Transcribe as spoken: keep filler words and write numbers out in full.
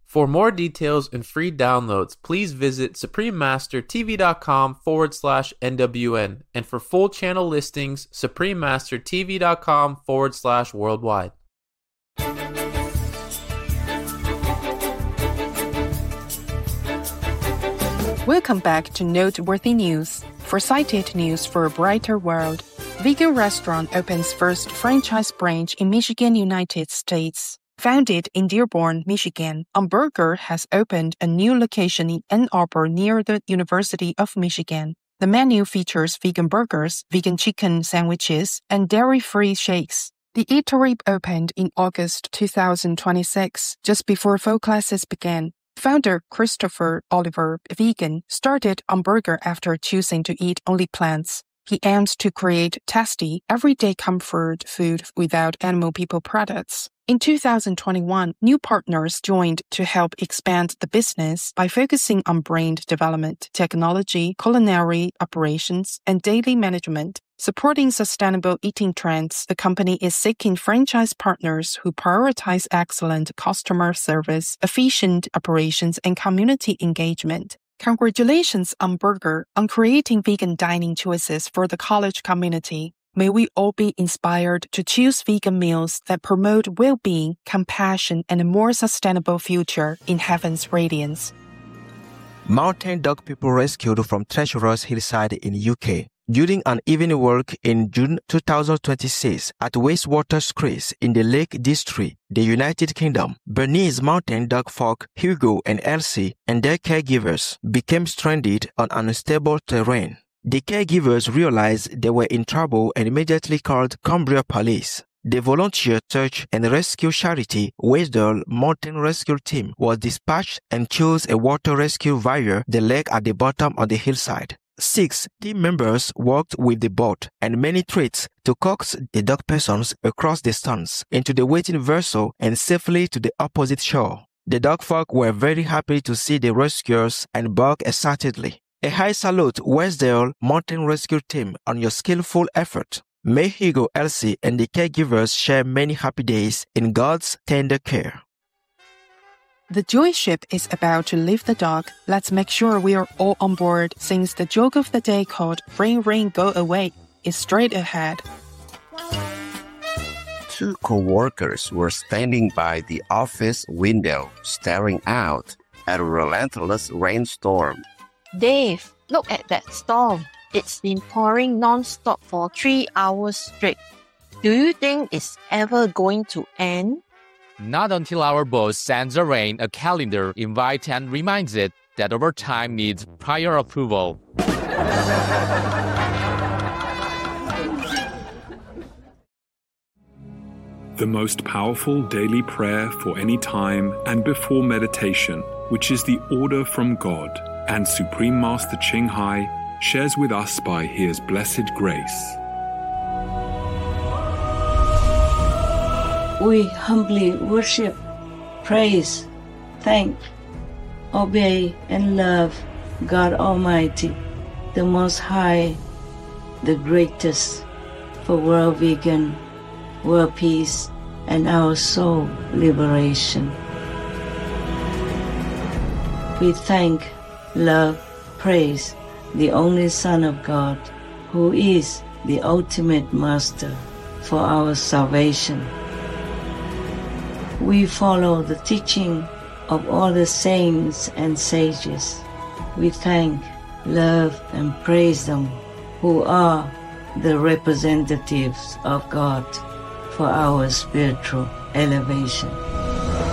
For more details and free downloads, please visit suprememastertv.com forward slash NWN. And for full channel listings, suprememastertv.com forward slash worldwide. Welcome back to Noteworthy News. Foresighted news for a brighter world. Vegan restaurant opens first franchise branch in Michigan, United States. Founded in Dearborn, Michigan, Umburger has opened a new location in Ann Arbor near the University of Michigan. The menu features vegan burgers, vegan chicken sandwiches, and dairy-free shakes. The eatery opened in August twenty twenty-six, just before fall classes began. Founder Christopher Oliver, a vegan, started Umburger after choosing to eat only plants. He aims to create tasty, everyday comfort food without animal people products. In two thousand twenty-one, new partners joined to help expand the business by focusing on brand development, technology, culinary operations, and daily management. Supporting sustainable eating trends, the company is seeking franchise partners who prioritize excellent customer service, efficient operations, and community engagement. Congratulations, Umburger, on creating vegan dining choices for the college community. May we all be inspired to choose vegan meals that promote well-being, compassion, and a more sustainable future in heaven's radiance. Mountain dog people rescued from treacherous hillside in U K. During an evening walk in June twenty twenty-six at Wastewater Screes in the Lake District, the United Kingdom, Bernese mountain dog folk Hugo and Elsie and their caregivers became stranded on unstable terrain. The caregivers realized they were in trouble and immediately called Cumbria Police. The volunteer search and rescue charity Westdale Mountain Rescue Team was dispatched and chose a water rescue via the lake at the bottom of the hillside. Six team members worked with the boat and many treats to coax the dog persons across the stones into the waiting vessel and safely to the opposite shore. The dog folk were very happy to see the rescuers and barked excitedly. A high salute, Westdale Mountain Rescue Team, on your skillful effort. May Hugo, Elsie, and the caregivers share many happy days in God's tender care. The Joy Ship is about to leave the dock. Let's make sure we are all on board since the joke of the day called Rain, Rain, Go Away is straight ahead. Two co-workers were standing by the office window staring out at a relentless rainstorm. Dave, look at that storm. It's been pouring non-stop for three hours straight. Do you think it's ever going to end? Not until our boss sends the rain a calendar invite and reminds it that overtime needs prior approval. The most powerful daily prayer for any time and before meditation, which is the order from God, and Supreme Master Ching Hai shares with us by His blessed grace. We humbly worship, praise, thank, obey, and love God Almighty, the Most High, the greatest, for world vegan, world peace, and our soul liberation. We thank, love, praise the only Son of God, who is the ultimate Master for our salvation. We follow the teaching of all the saints and sages. We thank, love, and praise them who are the representatives of God for our spiritual elevation.